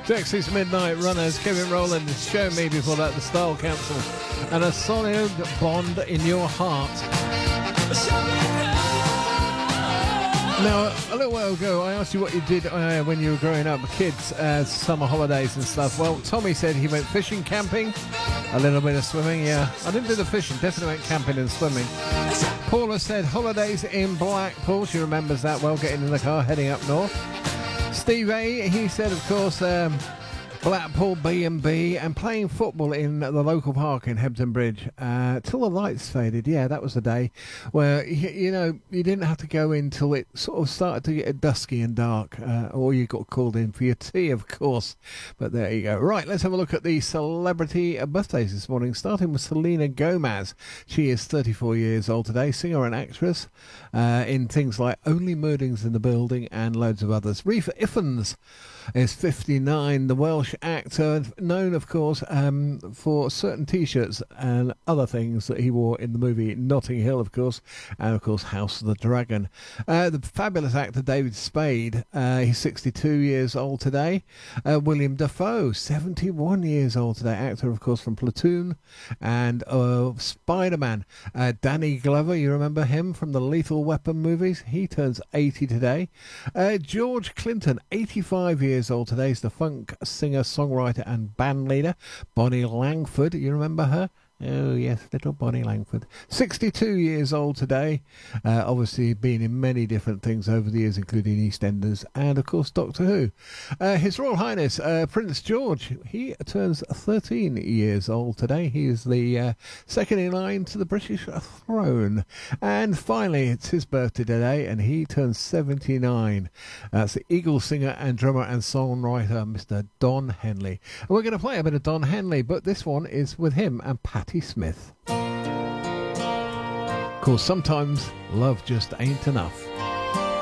Dexys Midnight Runners, Kevin Rowland, Show Me, before that the Style Council, and A Solid Bond in Your Heart. Now, a little while ago, I asked you what you did when you were growing up, kids, summer holidays and stuff. Well, Tommy said he went fishing, camping, a little bit of swimming, yeah. I didn't do the fishing, definitely went camping and swimming. Paula said holidays in Blackpool. She remembers that well, getting in the car, heading up north. Steve A, he said, of course, Blackpool B&B and playing football in the local park in Hebden Bridge till the lights faded. Yeah, that was the day where, you know, you didn't have to go in till it sort of started to get dusky and dark, or you got called in for your tea, of course. But there you go. Right, let's have a look at the celebrity birthdays this morning, starting with Selena Gomez. She is 34 years old today, singer and actress in things like Only Murders in the Building and loads of others. Reef Iffens is 59, the Welsh actor, known, of course, for certain T-shirts and other things that he wore in the movie Notting Hill, of course, and, of course, House of the Dragon. The fabulous actor David Spade, he's 62 years old today. William Dafoe, 71 years old today, actor, of course, from Platoon and Spider-Man. Danny Glover, you remember him from the Lethal Weapon movies? He turns 80 today. George Clinton, 85 years old today, is the funk singer, songwriter and band leader. Bonnie Langford, you remember her? Oh yes, little Bonnie Langford, 62 years old today. Obviously been in many different things over the years, including EastEnders and, of course, Doctor Who. His Royal Highness Prince George, he turns 13 years old today. He is the second in line to the British throne. And finally, it's his birthday today, and he turns 79. That's the Eagles singer and drummer and songwriter, Mr. Don Henley. And we're going to play a bit of Don Henley, but this one is with him and Patti Smith. Of course, sometimes love just ain't enough.